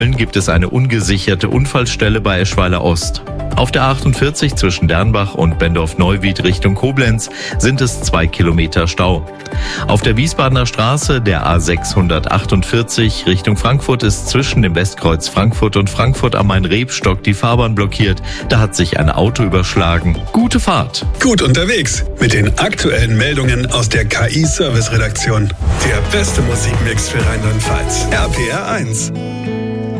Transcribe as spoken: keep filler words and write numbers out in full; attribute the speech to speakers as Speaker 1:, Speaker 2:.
Speaker 1: Gibt es eine ungesicherte Unfallstelle bei Eschweiler Ost. Auf der achtundvierzig zwischen Dernbach und Bendorf-Neuwied Richtung Koblenz sind es zwei Kilometer Stau. Auf der Wiesbadener Straße, der A sechshundertachtundvierzig Richtung Frankfurt, ist zwischen dem Westkreuz Frankfurt und Frankfurt am Main-Rebstock die Fahrbahn blockiert. Da hat sich ein Auto überschlagen. Gute Fahrt.
Speaker 2: Gut unterwegs mit den aktuellen Meldungen aus der K I-Service-Redaktion. Der beste Musikmix für Rheinland-Pfalz. R P R eins.